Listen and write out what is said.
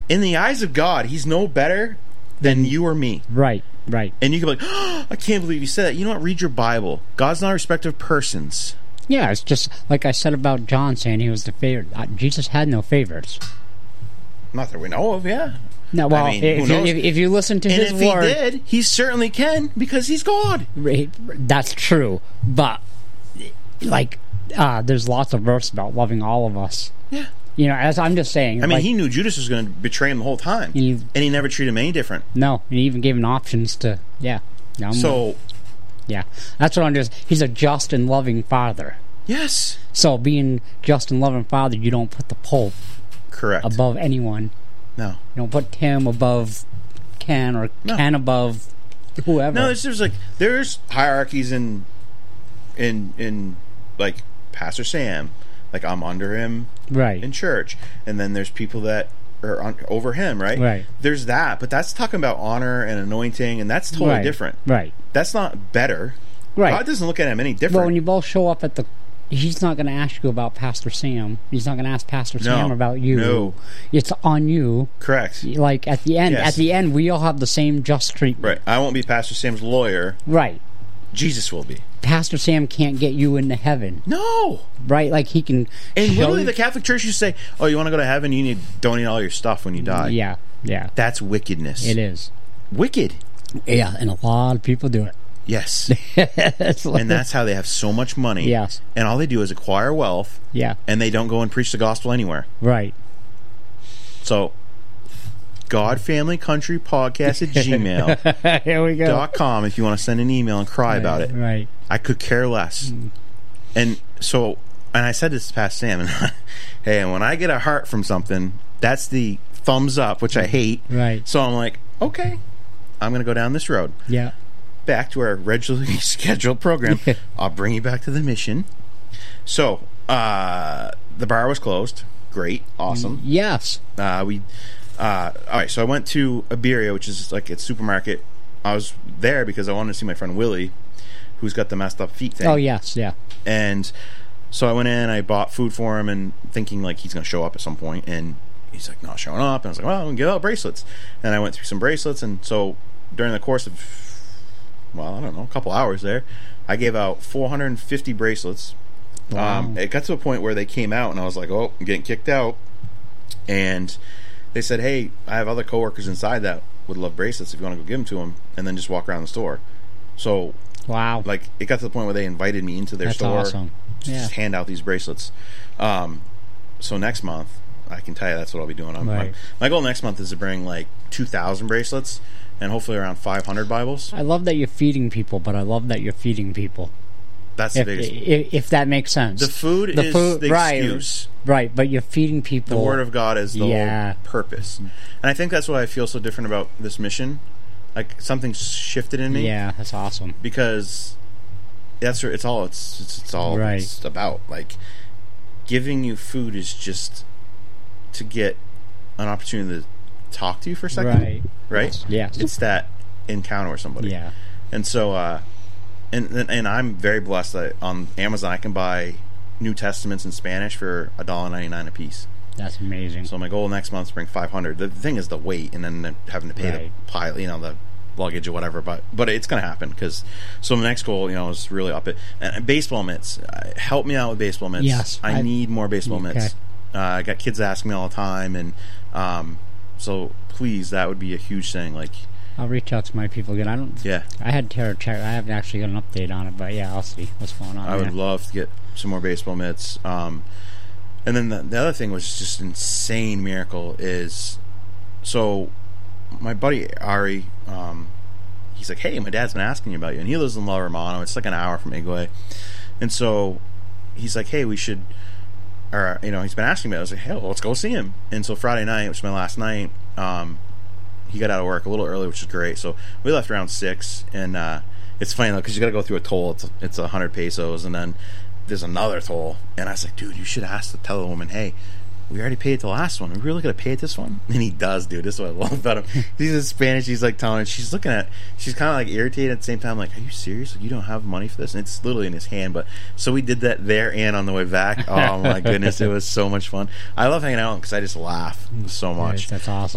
in the eyes of God, he's no better than you or me. Right. And you can be like, oh, I can't believe you said that. You know what? Read your Bible. God's not a respecter of persons. Yeah, it's just like I said about John saying he was the favorite. Jesus had no favorites. Not that we know of, yeah. No, well, I mean, if you listen to his word... word... And if he did, he certainly can, because he's God. That's true. But, like, there's lots of verse about loving all of us. Yeah. You know, as I'm just saying... I mean, he knew Judas was going to betray him the whole time. And he never treated him any different. No, he even gave him options to... Yeah. Yeah. That's what I'm just... He's a just and loving father. Yes. So, being just and loving father, you don't put the Pope... Correct. Above anyone. No. You don't put Tim above Ken or Ken above whoever. No, there's hierarchies in like Pastor Sam. Like, I'm under him in church. And then there's people that are over him, right? Right. There's that, but that's talking about honor and anointing, and that's totally different. Right. That's not better. Right. God doesn't look at him any different. Well, when you both show up at the... He's not going to ask you about Pastor Sam. He's not going to ask Pastor Sam about you. No. It's on you. Correct. Like, at the end, we all have the same just treatment. Right. I won't be Pastor Sam's lawyer. Right. Jesus will be. Pastor Sam can't get you into heaven. No. Right? Like, he can... And literally, the Catholic Church used to say, oh, you want to go to heaven? You need to donate all your stuff when you die. Yeah. That's wickedness. It is. Wicked. Yeah, and a lot of people do it. Yes. And that's how they have so much money. Yes. And all they do is acquire wealth. Yeah. And they don't go and preach the gospel anywhere. Right. So, GodFamilyCountryPodcast at gmail. Here we go. .com if you want to send an email and cry about it. Right. I could care less. And so, and I said this to Pastor Sam, and hey, and when I get a heart from something, that's the thumbs up, which I hate. Right. So I'm like, okay, I'm going to go down this road. Yeah. Back to our regularly scheduled program. I'll bring you back to the mission. So, the bar was closed. Great. Awesome. Yes. All right, so I went to Iberia, which is like its supermarket. I was there because I wanted to see my friend Willie, who's got the messed up feet thing. Oh, yes, yeah. And so I went in, I bought food for him, and thinking like he's going to show up at some point, and he's like not showing up. And I was like, well, I'm going to give out bracelets. And I went through some bracelets, and so during the course of, well, I don't know, a couple hours there, I gave out 450 bracelets. Wow. It got to a point where they came out, and I was like, oh, I'm getting kicked out. And they said, hey, I have other coworkers inside that would love bracelets if you want to go give them to them, and then just walk around the store. So, wow, like, it got to the point where they invited me into their store. Awesome. To just hand out these bracelets. So next month, I can tell you that's what I'll be doing. My goal next month is to bring like 2,000 bracelets and hopefully around 500 Bibles. I love that you're feeding people, but I love that you're feeding people. That's the biggest. If that makes sense. The food is the excuse. Right, but you're feeding people. The Word of God is the whole purpose. And I think that's why I feel so different about this mission. Like, something's shifted in me. Yeah, that's awesome. Because it's all it's about. Like, giving you food is just to get an opportunity to talk to you for a second. Right? Yes. It's that encounter with somebody. Yeah. And so, and I'm very blessed that on Amazon I can buy New Testaments in Spanish for $1.99 a piece. That's amazing. So my goal next month is to bring 500. The thing is the weight, and then having to pay the pilot, the luggage or whatever. But it's going to happen because. So the next goal, is really up it. And baseball mitts, help me out with baseball mitts. Yes, I need more baseball mitts. I got kids asking me all the time, and so please, that would be a huge thing. Like, I'll reach out to my people again. I had Tara check. I haven't actually got an update on it, but yeah, I'll see what's going on. I would love to get some more baseball mitts. And then the other thing was just insane miracle is, so my buddy Ari, he's like, hey, my dad's been asking you about you, and he lives in La Romano. It's like an hour from Igwe, and so he's like, hey, we should, or he's been asking me. I was like, hey, well, let's go see him. And so Friday night, which was my last night, he got out of work a little early, which is great. So we left around 6, and it's funny though because you got to go through a toll. It's 100 pesos, and then there's another toll. And I was like, dude, you should tell the woman, hey, we already paid the last one. Are we really gonna pay it this one? And he does, dude. This is what I love about him. He's in Spanish. He's like telling her. She's looking at. She's kind of like irritated at the same time. Like, are you serious? Like, you don't have money for this? And it's literally in his hand. But so we did that there and on the way back. Oh my goodness, it was so much fun. I love hanging out because I just laugh so much. That's awesome.